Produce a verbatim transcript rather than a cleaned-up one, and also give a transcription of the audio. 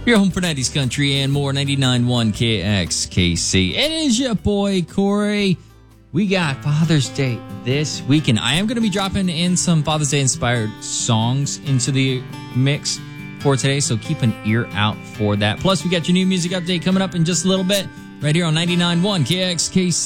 Your home for nineties country and more, ninety-nine point one K X K C. It is your boy, Corey. We got Father's Day this weekend. I am going to be dropping in some Father's Day inspired songs into the mix for today, so keep an ear out for that. Plus, we got your new music update coming up in just a little bit right here on ninety-nine point one K X K C.